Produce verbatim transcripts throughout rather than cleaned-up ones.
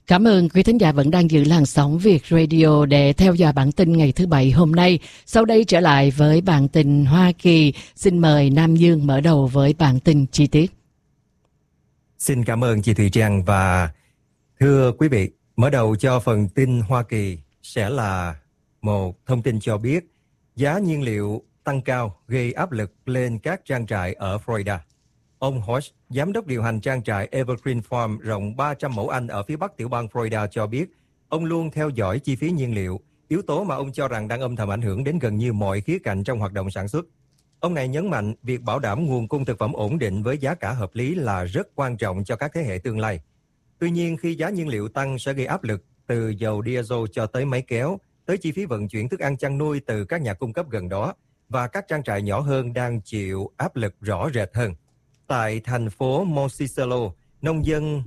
Cảm ơn quý thính giả vẫn đang giữ làn sóng Việt Radio để theo dõi bản tin ngày thứ Bảy hôm nay. Sau đây trở lại với bản tin Hoa Kỳ. Xin mời Nam Dương mở đầu với bản tin chi tiết. Xin cảm ơn chị Thùy Trang và thưa quý vị, mở đầu cho phần tin Hoa Kỳ sẽ là một thông tin cho biết giá nhiên liệu tăng cao gây áp lực lên các trang trại ở Florida. Ông Hodge, giám đốc điều hành trang trại Evergreen Farm rộng ba trăm mẫu Anh ở phía bắc tiểu bang Florida cho biết, ông luôn theo dõi chi phí nhiên liệu, yếu tố mà ông cho rằng đang âm thầm ảnh hưởng đến gần như mọi khía cạnh trong hoạt động sản xuất. Ông này nhấn mạnh việc bảo đảm nguồn cung thực phẩm ổn định với giá cả hợp lý là rất quan trọng cho các thế hệ tương lai. Tuy nhiên, khi giá nhiên liệu tăng sẽ gây áp lực từ dầu diesel cho tới máy kéo, tới chi phí vận chuyển thức ăn chăn nuôi từ các nhà cung cấp gần đó, và các trang trại nhỏ hơn đang chịu áp lực rõ rệt hơn. Tại thành phố Monticello, nông dân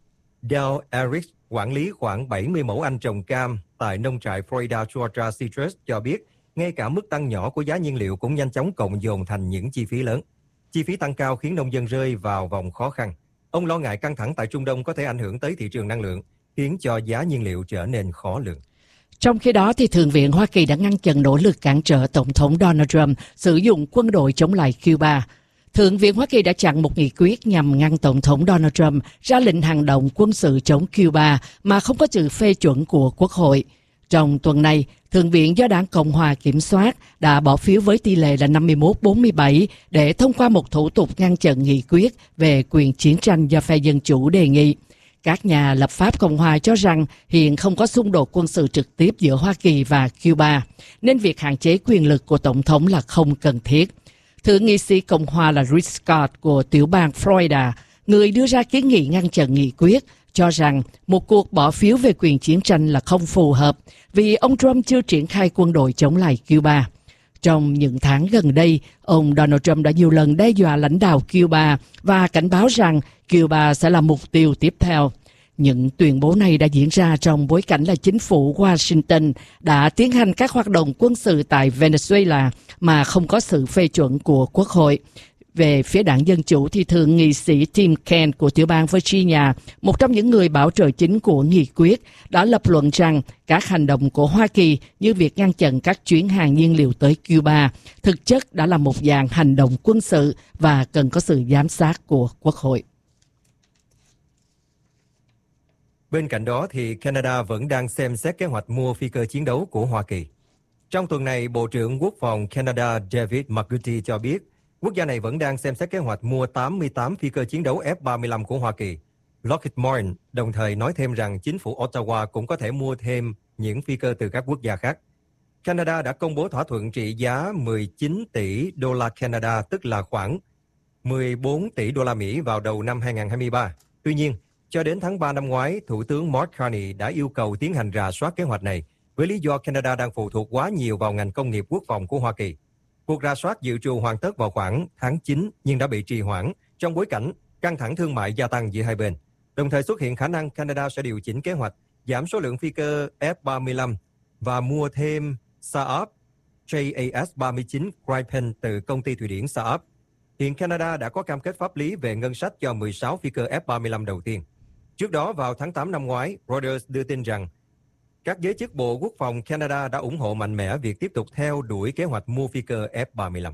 Dale Eric, quản lý khoảng bảy mươi mẫu Anh trồng cam tại nông trại Florida Georgia Citrus cho biết, ngay cả mức tăng nhỏ của giá nhiên liệu cũng nhanh chóng cộng dồn thành những chi phí lớn. Chi phí tăng cao khiến nông dân rơi vào vòng khó khăn. Ông lo ngại căng thẳng tại Trung Đông có thể ảnh hưởng tới thị trường năng lượng, khiến cho giá nhiên liệu trở nên khó lường. Trong khi đó, thì Thượng viện Hoa Kỳ đã ngăn chặn nỗ lực cản trở Tổng thống Donald Trump sử dụng quân đội chống lại Cuba. Thượng viện Hoa Kỳ đã chặn một nghị quyết nhằm ngăn Tổng thống Donald Trump ra lệnh hành động quân sự chống Cuba mà không có sự phê chuẩn của Quốc hội. Trong tuần này, Thượng viện do Đảng Cộng hòa kiểm soát đã bỏ phiếu với tỷ lệ là năm mươi mốt bốn mươi bảy để thông qua một thủ tục ngăn chặn nghị quyết về quyền chiến tranh do phe Dân Chủ đề nghị. Các nhà lập pháp Cộng hòa cho rằng hiện không có xung đột quân sự trực tiếp giữa Hoa Kỳ và Cuba, nên việc hạn chế quyền lực của Tổng thống là không cần thiết. Thượng nghị sĩ Cộng hòa là Rick Scott của tiểu bang Florida, người đưa ra kiến nghị ngăn chặn nghị quyết, cho rằng một cuộc bỏ phiếu về quyền chiến tranh là không phù hợp vì ông Trump chưa triển khai quân đội chống lại Cuba. Trong những tháng gần đây, ông Donald Trump đã nhiều lần đe dọa lãnh đạo Cuba và cảnh báo rằng Cuba sẽ là mục tiêu tiếp theo. Những tuyên bố này đã diễn ra trong bối cảnh là chính phủ Washington đã tiến hành các hoạt động quân sự tại Venezuela mà không có sự phê chuẩn của Quốc hội. Về phía đảng Dân Chủ thì Thượng nghị sĩ Tim Kaine của tiểu bang Virginia, một trong những người bảo trợ chính của nghị quyết, đã lập luận rằng các hành động của Hoa Kỳ như việc ngăn chặn các chuyến hàng nhiên liệu tới Cuba thực chất đã là một dạng hành động quân sự và cần có sự giám sát của Quốc hội. Bên cạnh đó thì Canada vẫn đang xem xét kế hoạch mua phi cơ chiến đấu của Hoa Kỳ. Trong tuần này, Bộ trưởng Quốc phòng Canada David McGuty cho biết, quốc gia này vẫn đang xem xét kế hoạch mua tám mươi tám phi cơ chiến đấu F ba mươi lăm của Hoa Kỳ. Lockheed Martin đồng thời nói thêm rằng chính phủ Ottawa cũng có thể mua thêm những phi cơ từ các quốc gia khác. Canada đã công bố thỏa thuận trị giá mười chín tỷ đô la Canada, tức là khoảng mười bốn tỷ đô la Mỹ vào đầu năm hai không hai ba. Tuy nhiên, cho đến tháng ba năm ngoái, Thủ tướng Mark Carney đã yêu cầu tiến hành rà soát kế hoạch này với lý do Canada đang phụ thuộc quá nhiều vào ngành công nghiệp quốc phòng của Hoa Kỳ. Cuộc rà soát dự trù hoàn tất vào khoảng tháng chín nhưng đã bị trì hoãn trong bối cảnh căng thẳng thương mại gia tăng giữa hai bên. Đồng thời xuất hiện khả năng Canada sẽ điều chỉnh kế hoạch, giảm số lượng phi cơ F ba mươi lăm và mua thêm Saab J A S ba mươi chín Gripen từ công ty Thụy Điển Saab. Hiện Canada đã có cam kết pháp lý về ngân sách cho mười sáu phi cơ F ba mươi lăm đầu tiên. Trước đó, vào tháng tám năm ngoái, Reuters đưa tin rằng các giới chức Bộ Quốc phòng Canada đã ủng hộ mạnh mẽ việc tiếp tục theo đuổi kế hoạch mua phi cơ F ba mươi lăm.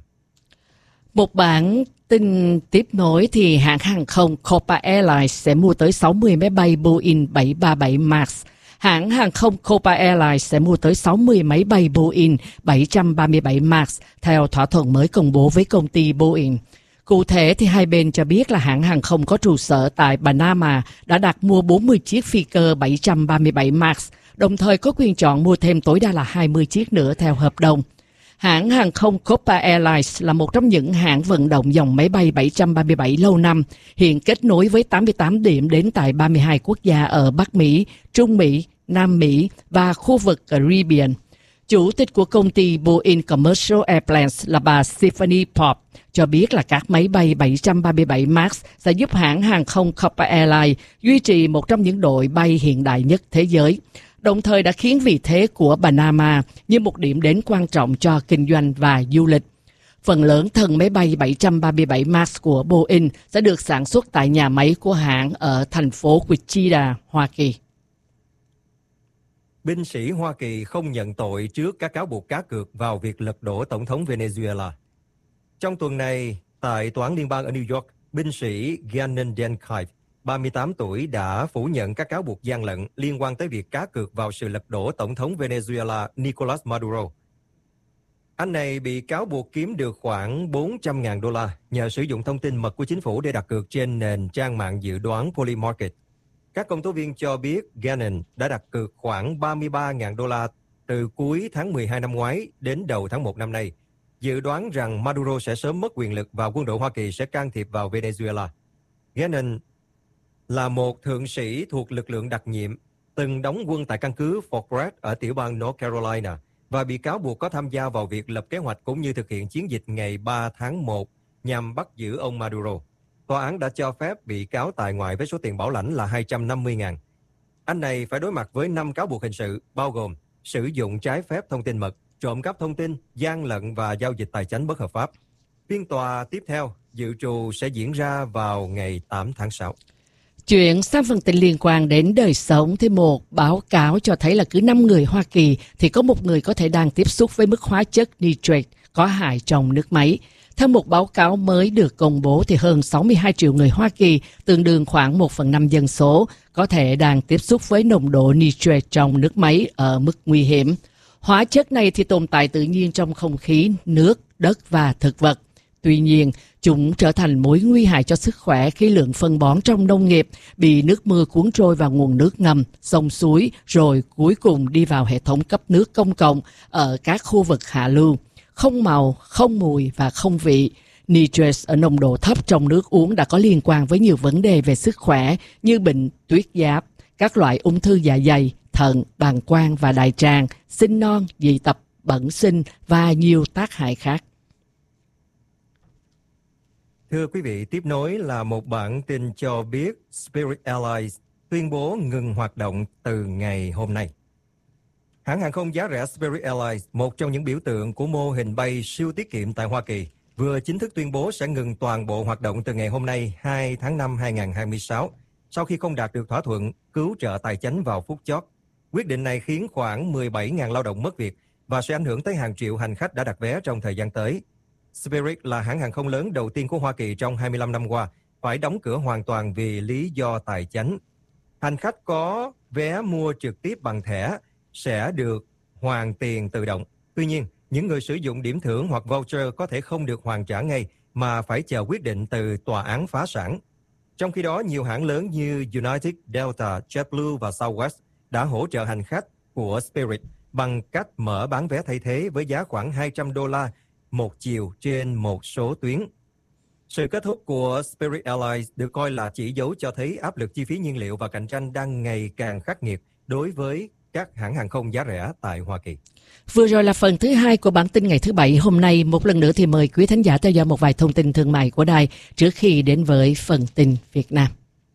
Một bản tin tiếp nối thì hãng hàng không Copa Airlines sẽ mua tới sáu mươi máy bay Boeing bảy ba bảy Max. Hãng hàng không Copa Airlines sẽ mua tới sáu mươi máy bay Boeing bảy ba bảy Max theo thỏa thuận mới công bố với công ty Boeing. Cụ thể thì hai bên cho biết là hãng hàng không có trụ sở tại Panama đã đặt mua bốn mươi chiếc phi cơ bảy ba bảy Max, đồng thời có quyền chọn mua thêm tối đa là hai mươi chiếc nữa theo hợp đồng. Hãng hàng không Copa Airlines là một trong những hãng vận động dòng máy bay bảy ba bảy lâu năm, hiện kết nối với tám mươi tám điểm đến tại ba mươi hai quốc gia ở Bắc Mỹ, Trung Mỹ, Nam Mỹ và khu vực Caribbean. Chủ tịch của công ty Boeing Commercial Airplanes là bà Stephanie Pop cho biết là các máy bay bảy ba bảy Max sẽ giúp hãng hàng không Copa Airlines duy trì một trong những đội bay hiện đại nhất thế giới, đồng thời đã khiến vị thế của Panama như một điểm đến quan trọng cho kinh doanh và du lịch. Phần lớn thân máy bay bảy ba bảy Max của Boeing sẽ được sản xuất tại nhà máy của hãng ở thành phố Wichita, Hoa Kỳ. binh sĩ Hoa Kỳ không nhận tội trước các cáo buộc cá cược vào việc lật đổ Tổng thống Venezuela. Trong tuần này, tại Tòa án Liên bang ở New York, binh sĩ Gannon Denkaiv, ba mươi tám tuổi, đã phủ nhận các cáo buộc gian lận liên quan tới việc cá cược vào sự lật đổ Tổng thống Venezuela Nicolas Maduro. Anh này bị cáo buộc kiếm được khoảng bốn trăm nghìn đô la nhờ sử dụng thông tin mật của chính phủ để đặt cược trên nền trang mạng dự đoán Polymarket. Các công tố viên cho biết Gannon đã đặt cược khoảng ba mươi ba nghìn đô la từ cuối tháng mười hai năm ngoái đến đầu tháng một năm nay, dự đoán rằng Maduro sẽ sớm mất quyền lực và quân đội Hoa Kỳ sẽ can thiệp vào Venezuela. Gannon là một thượng sĩ thuộc lực lượng đặc nhiệm, từng đóng quân tại căn cứ Fort Bragg ở tiểu bang North Carolina và bị cáo buộc có tham gia vào việc lập kế hoạch cũng như thực hiện chiến dịch ngày ba tháng một nhằm bắt giữ ông Maduro. Tòa án đã cho phép bị cáo tại ngoại với số tiền bảo lãnh là hai trăm năm mươi nghìn. Anh này phải đối mặt với năm cáo buộc hình sự, bao gồm sử dụng trái phép thông tin mật, trộm cắp thông tin, gian lận và giao dịch tài chính bất hợp pháp. Phiên tòa tiếp theo dự trù sẽ diễn ra vào ngày tám tháng sáu. Chuyện sang phần tin liên quan đến đời sống thì một báo cáo cho thấy là cứ năm người Hoa Kỳ thì có một người có thể đang tiếp xúc với mức hóa chất nitrate có hại trong nước máy. Theo một báo cáo mới được công bố thì hơn sáu mươi hai triệu người Hoa Kỳ, tương đương khoảng một phần năm dân số, có thể đang tiếp xúc với nồng độ nitrate trong nước máy ở mức nguy hiểm. Hóa chất này thì tồn tại tự nhiên trong không khí, nước, đất và thực vật. Tuy nhiên, chúng trở thành mối nguy hại cho sức khỏe khi lượng phân bón trong nông nghiệp bị nước mưa cuốn trôi vào nguồn nước ngầm, sông suối, rồi cuối cùng đi vào hệ thống cấp nước công cộng ở các khu vực hạ lưu. Không màu, không mùi và không vị. Nitrate ở nồng độ thấp trong nước uống đã có liên quan với nhiều vấn đề về sức khỏe như bệnh tuyết giáp, các loại ung thư dạ dày, thận, bàng quang và đại tràng, sinh non, dị tập, bẩm sinh và nhiều tác hại khác. Thưa quý vị, tiếp nối là một bản tin cho biết Spirit Airlines tuyên bố ngừng hoạt động từ ngày hôm nay. Hãng hàng không giá rẻ Spirit Airlines, một trong những biểu tượng của mô hình bay siêu tiết kiệm tại Hoa Kỳ, vừa chính thức tuyên bố sẽ ngừng toàn bộ hoạt động từ ngày hôm nay hai tháng năm năm hai nghìn không trăm hai mươi sáu, sau khi không đạt được thỏa thuận cứu trợ tài chính vào phút chót. Quyết định này khiến khoảng mười bảy nghìn lao động mất việc và sẽ ảnh hưởng tới hàng triệu hành khách đã đặt vé trong thời gian tới. Spirit là hãng hàng không lớn đầu tiên của Hoa Kỳ trong hai mươi lăm năm qua, phải đóng cửa hoàn toàn vì lý do tài chính. Hành khách có vé mua trực tiếp bằng thẻ sẽ được hoàn tiền tự động. Tuy nhiên, những người sử dụng điểm thưởng hoặc voucher có thể không được hoàn trả ngay mà phải chờ quyết định từ tòa án phá sản. Trong khi đó, nhiều hãng lớn như United, Delta, JetBlue và Southwest đã hỗ trợ hành khách của Spirit bằng cách mở bán vé thay thế với giá khoảng hai trăm đô la một chiều trên một số tuyến. Sự kết thúc của Spirit Airlines được coi là chỉ dấu cho thấy áp lực chi phí nhiên liệu và cạnh tranh đang ngày càng khắc nghiệt đối với các hãng hàng không giá rẻ tại Hoa Kỳ. Vừa rồi là phần thứ hai của bản tin ngày thứ Bảy hôm nay. Một lần nữa thì mời quý thính giả theo dõi một vài thông tin thương mại của đài trước khi đến với phần tin Việt Nam.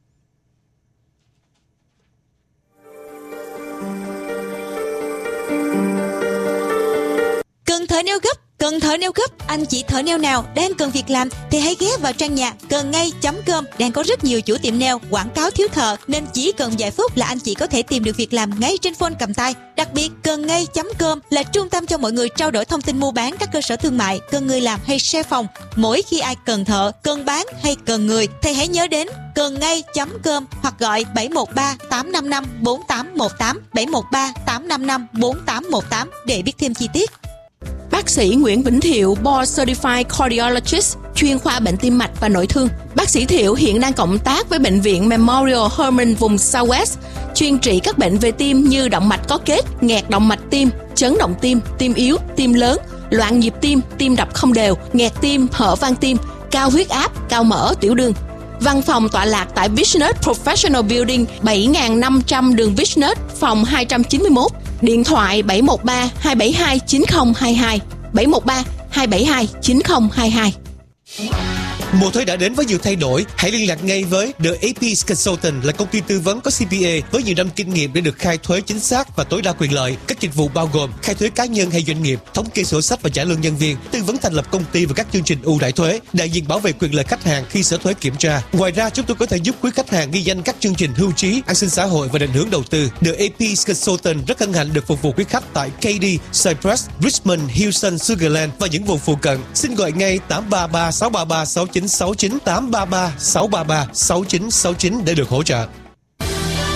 Cần thợ neo gấp, cần thợ neo gấp, anh chị thợ neo nào đang cần việc làm thì hãy ghé vào trang nhà cần ngay chấm com. Đang có rất nhiều chủ tiệm neo quảng cáo thiếu thợ nên chỉ cần vài phút là anh chị có thể tìm được việc làm ngay trên phone cầm tay. Đặc biệt, cần ngay chấm com là trung tâm cho mọi người trao đổi thông tin mua bán các cơ sở thương mại, cần người làm hay share phòng. Mỗi khi ai cần thợ, cần bán hay cần người thì hãy nhớ đến cần ngay chấm com hoặc gọi bảy một ba tám năm năm bốn tám một tám, bảy một ba tám năm năm bốn tám một tám để biết thêm chi tiết. Bác sĩ Nguyễn Vĩnh Thiệu, Board Certified Cardiologist, chuyên khoa bệnh tim mạch và nội thương. Bác sĩ Thiệu hiện đang cộng tác với Bệnh viện Memorial Hermann vùng Southwest, chuyên trị các bệnh về tim như động mạch có kết, nghẹt động mạch tim, chấn động tim, tim yếu, tim lớn, loạn nhịp tim, tim đập không đều, nghẹt tim, hở van tim, cao huyết áp, cao mỡ, tiểu đường. Văn phòng tọa lạc tại Business Professional Building bảy nghìn năm trăm đường Business, phòng hai trăm chín mươi mốt. Điện thoại bảy một ba hai bảy hai chín không hai hai, bảy một ba hai bảy hai chín không hai hai. Mùa thuế đã đến với nhiều thay đổi. Hãy liên lạc ngay với The a pê Consultant, là công ty tư vấn có xê pê a với nhiều năm kinh nghiệm để được khai thuế chính xác và tối đa quyền lợi. Các dịch vụ bao gồm khai thuế cá nhân hay doanh nghiệp, thống kê sổ sách và trả lương nhân viên, tư vấn thành lập công ty và các chương trình ưu đãi thuế, đại diện bảo vệ quyền lợi khách hàng khi sở thuế kiểm tra. Ngoài ra, chúng tôi có thể giúp quý khách hàng ghi danh các chương trình hưu trí, an sinh xã hội và định hướng đầu tư. The a pê Consultant rất hân hạnh được phục vụ quý khách tại Katy, Cypress, Richmond, Houston, Sugarland và những vùng phụ cận. Xin gọi ngay tám ba ba sáu ba ba sáu chín sáu chín, tám ba ba sáu ba ba sáu chín sáu chín để được hỗ trợ.